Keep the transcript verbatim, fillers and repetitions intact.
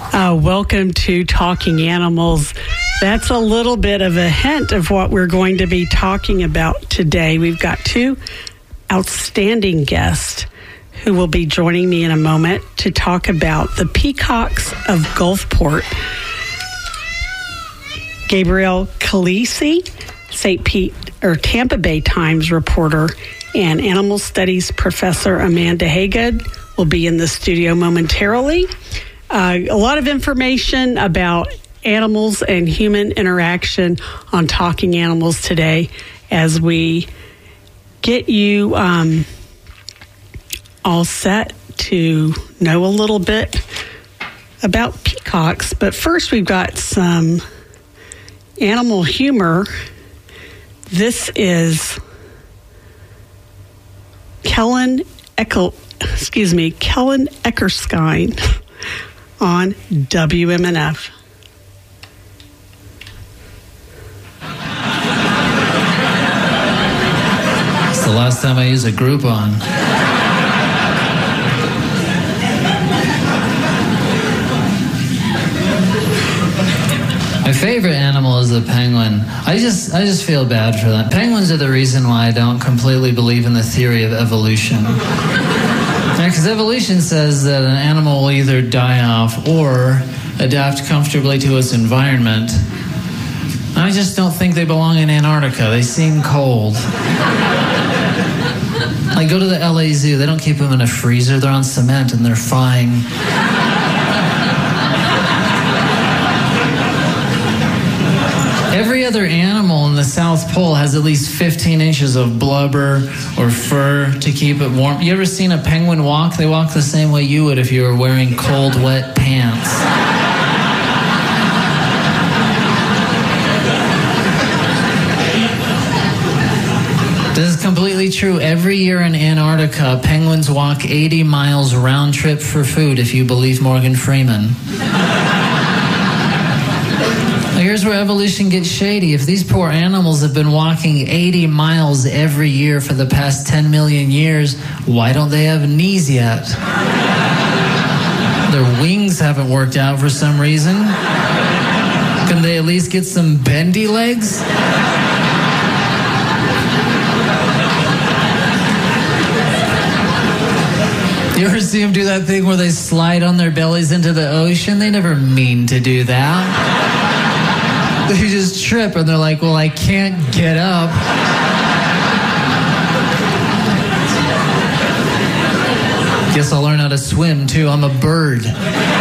Uh, welcome to Talking Animals. That's a little bit of a hint of what we're going to be talking about today. We've got two outstanding guests who will be joining me in a moment to talk about the peacocks of Gulfport. Gabrielle Calisi, Saint Pete or Tampa Bay Times reporter, and animal studies professor Amanda Haygood will be in the studio momentarily. Uh, a lot of information about animals and human interaction on Talking Animals today as we get you um, all set to know a little bit about peacocks. But first, we've got some animal humor. This is Kellen Eckel, excuse me, Kellen Eckerskine on W M N F. It's the last time I use a Groupon. My favorite animal is the penguin. I just I just feel bad for them. Penguins are the reason why I don't completely believe in the theory of evolution. Because evolution says that an animal will either die off or adapt comfortably to its environment. I just don't think they belong in Antarctica. They seem cold. Like, go to the L A Zoo. They don't keep them in a freezer. They're on cement and they're fine. Every other animal in the South Pole has at least fifteen inches of blubber or fur to keep it warm. You ever seen a penguin walk? They walk the same way you would if you were wearing cold, wet pants. This is completely true. Every year in Antarctica, penguins walk eighty miles round trip for food, if you believe Morgan Freeman. Here's where evolution gets shady. If these poor animals have been walking eighty miles every year for the past ten million years, why don't they have knees yet? Their wings haven't worked out for some reason. Can they at least get some bendy legs? You ever see them do that thing where they slide on their bellies into the ocean? They never mean to do that. They just trip and they're like, well, I can't get up. Guess I'll learn how to swim too. I'm a bird.